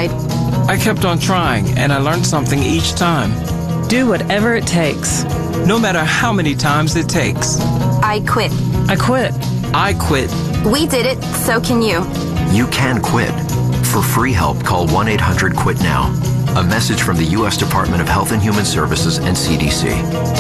tried. I kept on trying, and I learned something each time. Do whatever it takes. No matter how many times it takes. I quit. I quit. I quit. We did it, so can you. You can quit. For free help, call 1-800-QUIT-NOW. A message from the U.S. Department of Health and Human Services and CDC.